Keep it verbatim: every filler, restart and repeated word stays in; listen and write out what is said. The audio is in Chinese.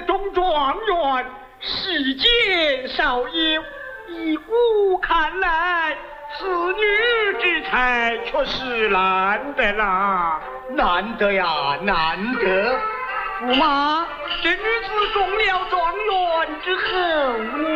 中状元，世间少有。依我看来，此女之才却是难得啦， 难得呀，难得。 驸马，这女子中了状元之后呢？